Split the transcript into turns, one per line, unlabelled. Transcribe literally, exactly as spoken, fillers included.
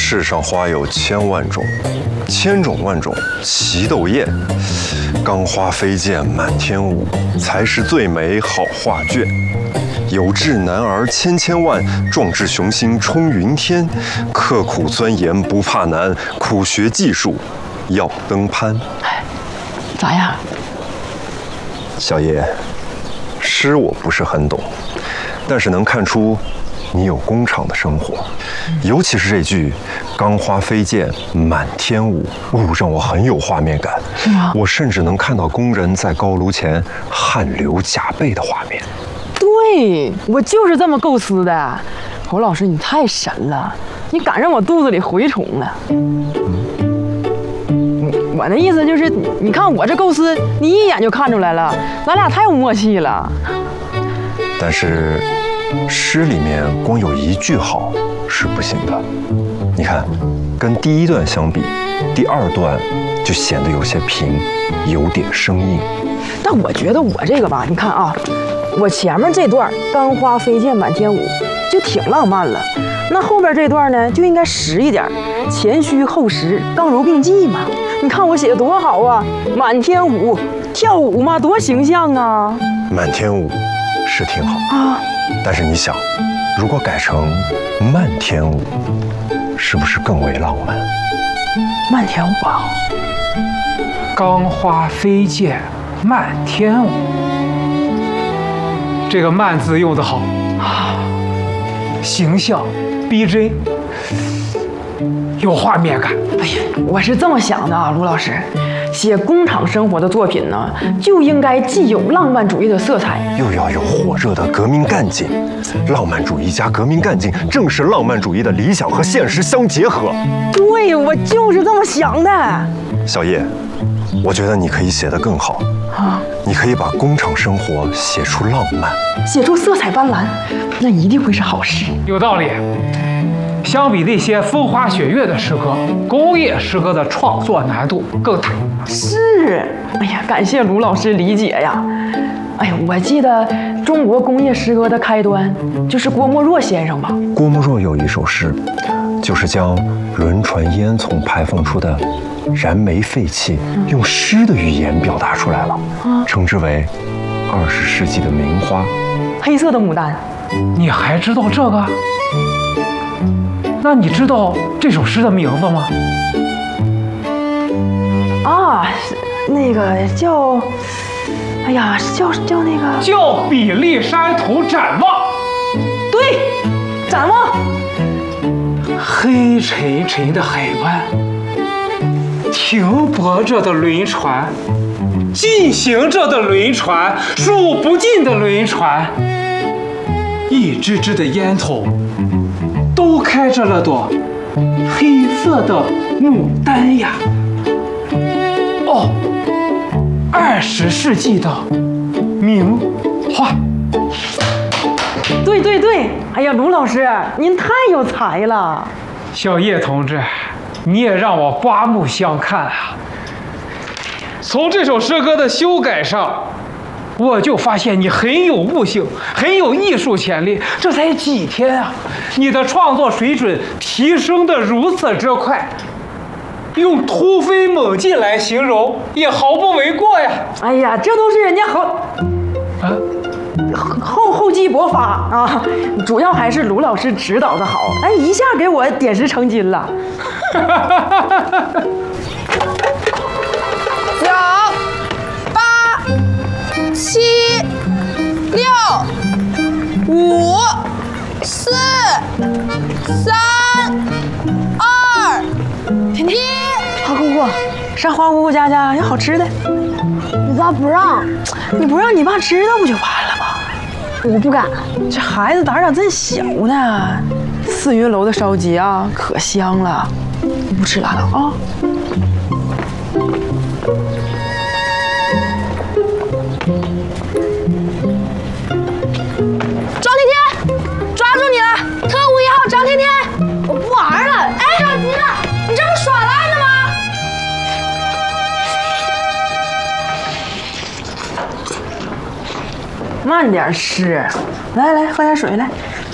世上花有千万种，千种万种齐斗艳。钢花飞溅满天舞，才是最美好画卷。有志男儿千千万，壮志雄心冲云天。刻苦钻研不怕难，苦学技术要登攀。
咋样？
小叶，诗我不是很懂，但是能看出你有工厂的生活，尤其是这句“钢花飞溅满天舞”，哦，让我很有画面感。
是吗？
我甚至能看到工人在高炉前汗流浃背的画面。
对，我就是这么构思的。侯老师，你太神了，你赶上我肚子里蛔虫了。我的意思就是，你看我这构思，你一眼就看出来了，咱俩太有默契了。
但是，诗里面光有一句好是不行的。你看，跟第一段相比，第二段就显得有些平，有点生硬。
但我觉得我这个吧，你看啊，我前面这段“钢花飞溅满天舞”就挺浪漫了，那后边这段呢就应该实一点，前虚后实，刚柔并济嘛。你看我写的多好啊，满天舞，跳舞嘛，多形象啊！
满天舞是挺好
啊，
但是你想，如果改成漫天舞，是不是更为浪漫？
漫天舞啊！
钢花飞溅漫天舞，这个“漫”字用得好啊，形象逼真，有画面感。
哎呀，我是这么想的啊，卢老师，写工厂生活的作品呢，就应该既有浪漫主义的色彩，
又要有火热的革命干劲。浪漫主义加革命干劲，正是浪漫主义的理想和现实相结合。
对，我就是这么想的。
小叶，我觉得你可以写得更好啊！你可以把工厂生活写出浪漫，
写出色彩斑斓，那一定会是好诗。
有道理。相比那些风花雪月的诗歌，工业诗歌的创作难度更大。
是，哎呀，感谢卢老师理解呀。哎呀，我记得中国工业诗歌的开端就是郭沫若先生吧？
郭沫若有一首诗，就是将轮船烟囱排放出的燃煤废气，用诗的语言表达出来了，称之为二十世纪的名花
——黑色的牡丹。
你还知道这个？那你知道这首诗的名字吗？
啊，那个叫，哎呀，叫叫那个
叫《比利山图展望》。
对，展望。
黑沉沉的海湾，停泊着的轮船，进行着的轮船，数不尽的轮船，一支支的烟囱。都开着了朵黑色的牡丹呀！哦，二十世纪的名画。
对对对，哎呀，卢老师，您太有才了。
小叶同志，你也让我刮目相看啊！从这首诗歌的修改上，我就发现你很有悟性，很有艺术潜力。这才几天啊，你的创作水准提升得如此之快，用突飞猛进来形容也毫不为过呀。
哎呀，这都是人家后啊后厚积薄发啊，主要还是卢老师指导的好。哎，一下给我点石成金了。
九八七六五四三二一。
花姑姑，上花姑姑家家有好吃的。
你咋不让？
你不让你爸知道不就完了吗？
我不敢。
这孩子胆儿咋真小呢？四云楼的烧鸡啊，可香了。你不吃拉倒啊。
张天天，抓住你了！特务一号张天天，我不玩了。哎，着急了，你这不耍赖呢吗？
慢点吃，来来，喝点水来。